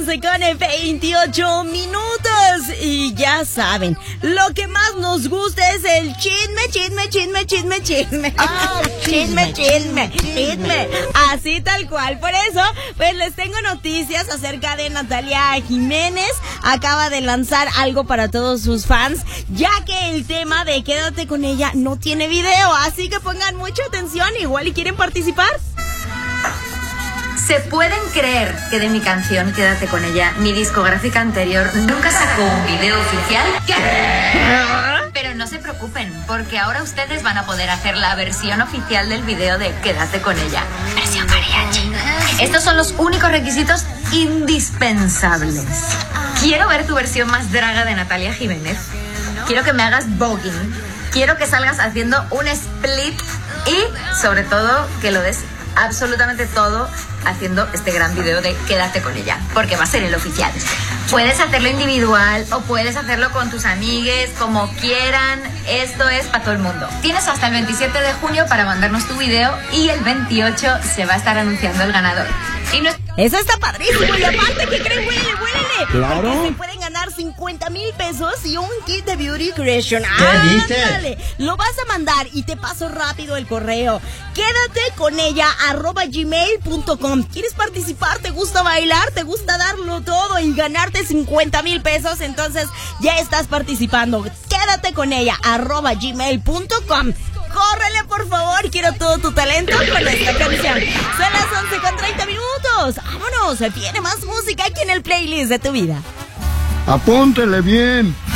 11:28 minutos. Y ya saben, lo que más nos gusta es el chisme. Chisme. Así tal cual. Por eso, pues les tengo noticias acerca de Natalia Jiménez. Acaba de lanzar algo para todos sus fans, ya que el tema de Quédate con ella no tiene video. Así que pongan mucha atención, igual y quieren participar. ¿Se pueden creer que de mi canción Quédate con ella, mi discográfica anterior nunca sacó un video oficial? ¿Qué? Pero no se preocupen, porque ahora ustedes van a poder hacer la versión oficial del video de Quédate con ella. Versión mariachi. Estos son los únicos requisitos indispensables. Quiero ver tu versión más draga de Natalia Jiménez. Quiero que me hagas voguing. Quiero que salgas haciendo un split y, sobre todo, que lo des absolutamente todo haciendo este gran video de Quédate con ella, porque va a ser el oficial. Puedes hacerlo individual o puedes hacerlo con tus amigues, como quieran. Esto es para todo el mundo. Tienes hasta el 27 de junio para mandarnos tu video y el 28 se va a estar anunciando el ganador. Y no... Eso está padrísimo. Y aparte, ¿qué creen? Huélele. Claro. Porque se pueden ganar 50,000 pesos y un kit de Beauty Creation. ¿Qué dices? Ándale. Lo vas a mandar y te paso rápido el correo. Quédate con ella @gmail.com. ¿Quieres participar? ¿Te gusta bailar? ¿Te gusta darlo todo y ganarte 50,000 pesos? Entonces ya estás participando. Quédate con ella @gmail.com. Córrele, por favor, quiero todo tu talento con esta canción. Son las 11:30 minutos. Vámonos, viene más música aquí en el playlist de tu vida. Apúntele bien.